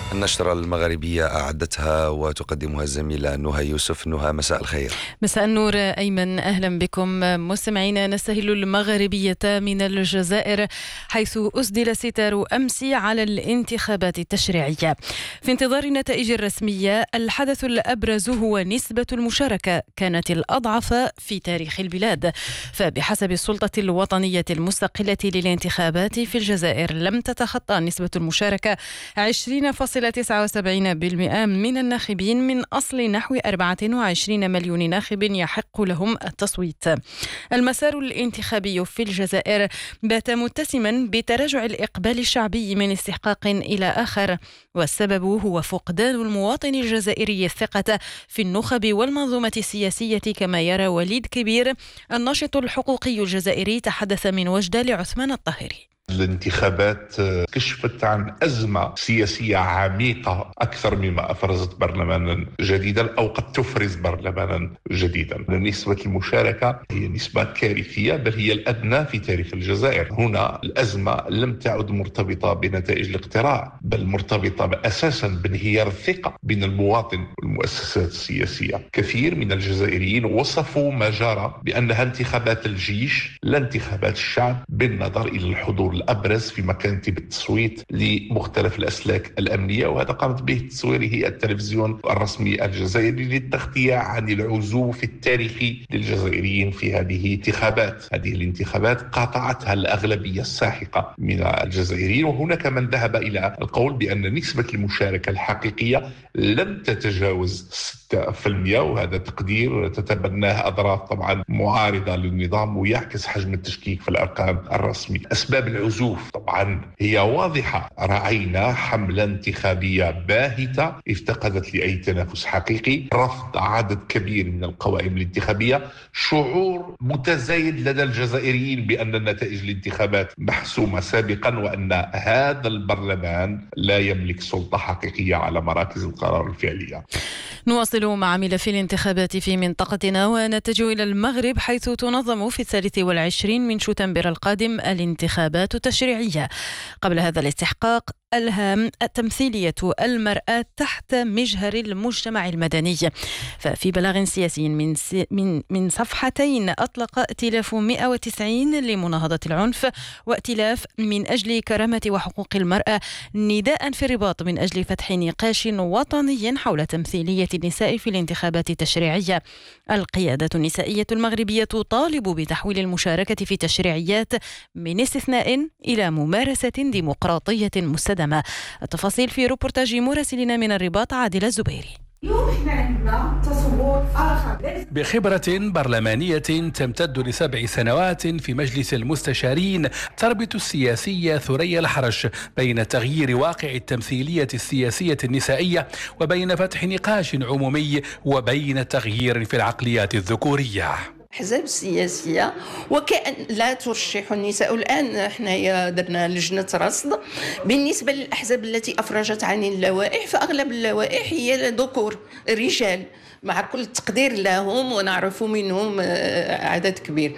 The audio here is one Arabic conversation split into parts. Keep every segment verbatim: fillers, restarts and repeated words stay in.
النشرة المغربية أعدتها وتقدمها الزميلة نهى يوسف. نهى، مساء الخير. مساء النور أيمن، أهلا بكم مستمعينا. نستهل المغربية من الجزائر حيث أسدل ستار أمس على الانتخابات التشريعية. في انتظار النتائج الرسمية، الحدث الأبرز هو نسبة المشاركة كانت الأضعف في تاريخ البلاد. فبحسب السلطة الوطنية المستقلة للانتخابات في الجزائر، لم تتخطى نسبة المشاركة عشرين فاصلة تسعة وسبعين بالمئة من الناخبين من أصل نحو أربعة وعشرين مليون ناخب يحق لهم التصويت. المسار الانتخابي في الجزائر بات متسما بتراجع الإقبال الشعبي من استحقاق إلى آخر، والسبب هو فقدان المواطن الجزائري الثقة في النخب والمنظومة السياسية، كما يرى وليد كبير الناشط الحقوقي الجزائري تحدث من وجدة لعثمان الطاهري. الانتخابات كشفت عن أزمة سياسية عميقة أكثر مما أفرزت برلمانا جديدا أو قد تفرز برلمانا جديدا. نسبة المشاركة هي نسبة كارثية، بل هي الأدنى في تاريخ الجزائر. هنا الأزمة لم تعد مرتبطة بنتائج الاقتراع، بل مرتبطة أساسا بانهيار الثقة بين المواطن والمؤسسات السياسية. كثير من الجزائريين وصفوا ما جرى بأنها انتخابات الجيش لا انتخابات الشعب، بالنظر إلى الحضور الأبرز في مكانتي التصويت لمختلف الأسلاك الأمنية، وهذا قامت به تصويره التلفزيون الرسمي الجزائري للتغطية عن العزوف التاريخي للجزائريين في هذه الانتخابات. هذه الانتخابات قاطعتها الأغلبية الساحقة من الجزائريين، وهناك من ذهب إلى القول بأن نسبة المشاركة الحقيقية لم تتجاوز ستة بالمئة، وهذا تقدير تتبناه أطراف طبعا معارضة للنظام ويعكس حجم التشكيك في الأرقام الرسمي. أسباب العزوف طبعا هي واضحة. رأينا حملة انتخابية باهتة افتقدت لأي تنافس حقيقي، رفض عدد كبير من القوائم الانتخابية، شعور متزايد لدى الجزائريين بأن النتائج الانتخابات محسومة سابقا، وأن هذا البرلمان لا يملك سلطة حقيقية على مراكز القرار الفعلية. نواصل مع ملف الانتخابات في منطقتنا ونتجه إلى المغرب، حيث تنظم في الثالث والعشرين من شتنبر القادم الانتخابات التشريعية. قبل هذا الاستحقاق الهام تمثيلية المرأة تحت مجهر المجتمع المدني. ففي بلاغ سياسي من من من صفحتين، أطلق ائتلاف مئة وتسعين لمناهضة العنف وائتلاف من أجل كرامة وحقوق المرأة نداء في الرباط من أجل فتح نقاش وطني حول تمثيلية النساء في الانتخابات التشريعية. القيادة النسائية المغربية تطالب بتحويل المشاركة في التشريعيات من استثناء إلى ممارسة ديمقراطية مستدامة. التفاصيل في روبورتاج مراسلنا من الرباط عادل الزبيري. اليوم احنا عندنا تصور آخر. بخبرة برلمانية تمتد لسبع سنوات في مجلس المستشارين، تربط السياسية ثريا الحرش بين تغيير واقع التمثيلية السياسية النسائية وبين فتح نقاش عمومي وبين تغيير في العقليات الذكورية. الأحزاب السياسية وكأن لا ترشح النساء. الآن حنايا درنا لجنة رصد بالنسبة للأحزاب التي أفرجت عن اللوائح، فأغلب اللوائح هي ذكور رجال، مع كل التقدير لهم ونعرف منهم عدد كبير.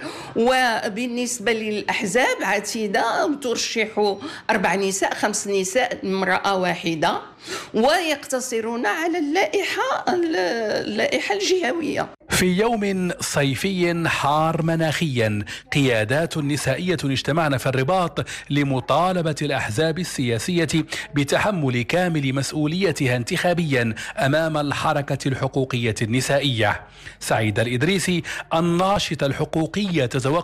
وبالنسبة للأحزاب عتيدة ترشح أربع نساء، خمس نساء، امرأة واحدة، ويقتصرون على اللائحة اللائحة الجهوية. في يوم صيفي حار مناخيا، قيادات نسائية اجتمعن في الرباط لمطالبة الأحزاب السياسية بتحمل كامل مسؤوليتها انتخابيا أمام الحركة الحقوقية النسائية. سعيد الإدريسي الناشط الحقوقي تتوقع